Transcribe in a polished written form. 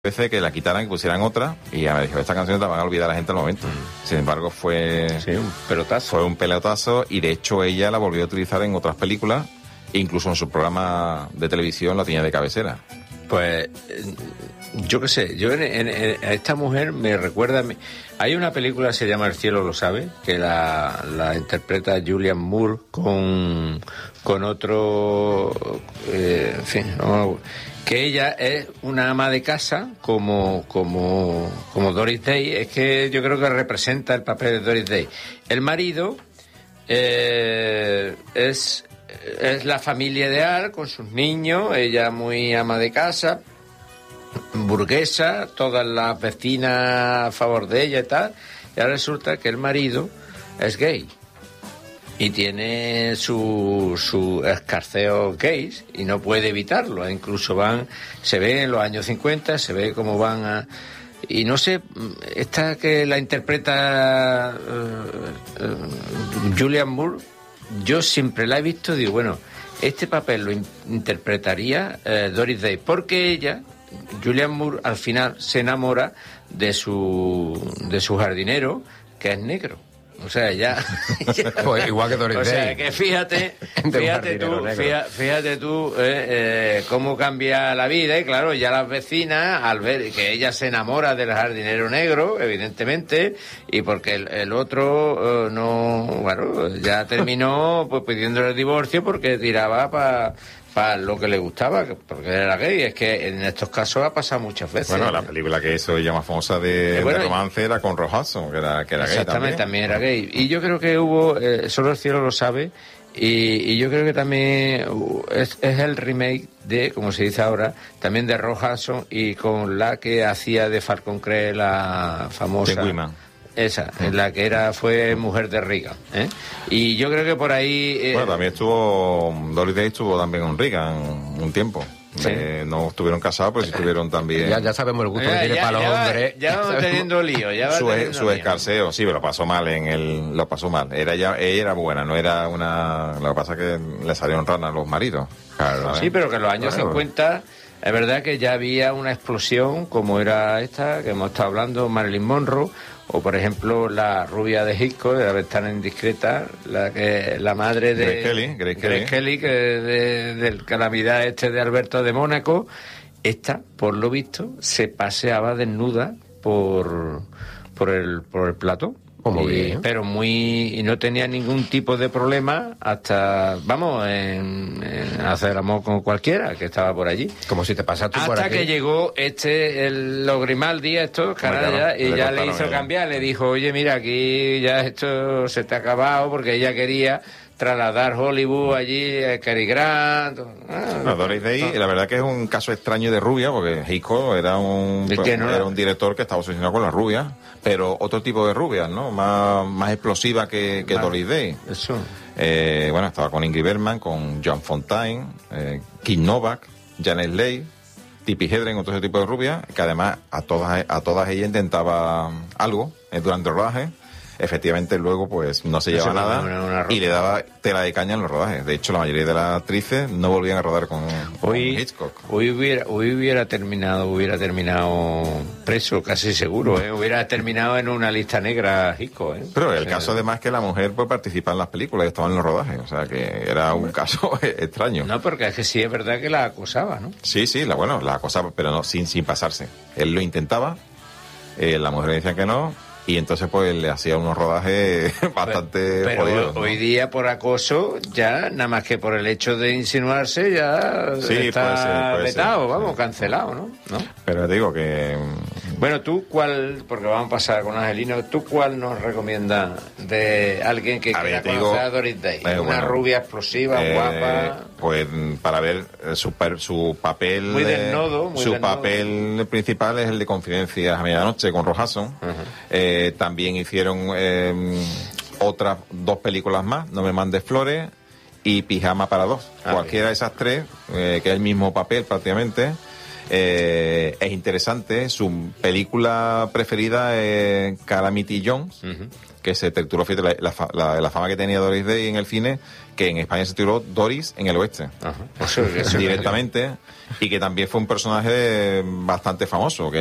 veces que la quitaran y pusieran otra, y ya me dijo, esta canción te van a olvidar la gente al momento. Sin embargo, fue un pelotazo. Fue un pelotazo, y de hecho ella la volvió a utilizar en otras películas, incluso en su programa de televisión la tenía de cabecera. Pues yo qué sé, yo a esta mujer me recuerda... Hay una película que se llama El cielo lo sabe, que la interpreta Julianne Moore con otro... en fin, no, que ella es una ama de casa como Doris Day. Es que yo creo que representa el papel de Doris Day. El marido es la familia ideal con sus niños, ella muy ama de casa, burguesa, todas las vecinas a favor de ella y tal, y ahora resulta que el marido es gay y tiene su escarceo gays y no puede evitarlo. Incluso se ve en los años 50, se ve cómo van a... Y no sé, esta que la interpreta Julianne Moore, yo siempre la he visto, digo, bueno, este papel lo interpretaría Doris Day, porque ella, Julianne Moore, al final se enamora de su jardinero, que es negro. O sea, ya pues igual que Doris Day. O sea, que fíjate tú cómo cambia la vida. Y claro, ya las vecinas, al ver que ella se enamora del jardinero negro, evidentemente, y porque el otro ya terminó pues pidiéndole el divorcio porque tiraba para lo que le gustaba, porque era gay. Es que en estos casos ha pasado muchas veces. Bueno, la película que hizo ella más famosa de romance era con Rock Hudson, que era gay. Exactamente, también era gay. Y yo creo que hubo, solo el cielo lo sabe, y yo creo que también es el remake de, como se dice ahora, también de Rock Hudson, y con la que hacía de Falcon Cree la famosa... De Women. Esa, en la que fue mujer de Reagan, y yo creo que por ahí... Bueno, también Doris Day estuvo también con Reagan un tiempo. Sí. No estuvieron casados, pero sí estuvieron también... Ya sabemos el gusto que tiene para los hombres. Ya vamos teniendo lío. Su escarceo, sí, pero lo pasó mal lo pasó mal. Ella era buena, no era una... Lo que pasa es que le salieron ranas a los maridos. Claro, sí, pero que en los años 50... Es verdad que ya había una explosión, como era esta, que hemos estado hablando, Marilyn Monroe, o por ejemplo la rubia de Hitchcock, de La ventana indiscreta, la madre de Grace Kelly, que del calamidad de Alberto de Mónaco. Esta, por lo visto, se paseaba desnuda por el plató. Pero y no tenía ningún tipo de problema hasta, en hacer amor con cualquiera que estaba por allí. Como si te pasaste por aquí. Hasta que llegó los Grimaldi, y ya le hizo cambiar, le dijo, oye, mira, aquí ya esto se te ha acabado, porque ella quería trasladar Hollywood allí, Cary Grant. Doris Day, la verdad que es un caso extraño de rubia, porque Hitchcock era un director que estaba obsesionado con las rubias, pero otro tipo de rubias, ¿no? Más explosiva que Doris Day. Eso. Estaba con Ingrid Bergman, con Joan Fontaine, Kim Novak, Janet Leigh, Tippi Hedren, otro tipo de rubias, que además a todas ellas intentaba algo durante el rodaje. Efectivamente luego pues no se llevaba nada y le daba tela de caña en los rodajes. De hecho, la mayoría de las actrices no volvían a rodar con Hitchcock. Hoy hubiera terminado preso, casi seguro, hubiera terminado en una lista negra Hitchcock. Pero el caso además que la mujer pues participa en las películas y estaba en los rodajes, o sea que era un caso extraño. No, porque es que sí es verdad que la acosaba, ¿no? Sí, la acosaba, pero no sin pasarse. Él lo intentaba, la mujer le decía que no. Y entonces pues le hacía unos rodajes bastante jodidos, ¿no? Hoy día por acoso ya nada más que por el hecho de insinuarse ya está vetado, cancelado, ¿no? Pero te digo que... Bueno, ¿tú cuál, porque vamos a pasar con Angelino, tú cuál nos recomiendas de alguien que quiera conocer a Doris Day? Una rubia explosiva, guapa... Pues para ver su papel... Muy desnudo, Su papel principal es el de Confidencias a medianoche con Rock Hudson. También hicieron otras 2 películas más, No me mandes flores y Pijama para dos. Cualquiera de esas 3, que es el mismo papel prácticamente, Es interesante. Su película preferida es Calamity Jones, que se tituló, fíjate, la fama que tenía Doris Day en el cine, que en España se tituló Doris en el Oeste. Ajá. Eso Directamente. Y que también fue un personaje bastante famoso, que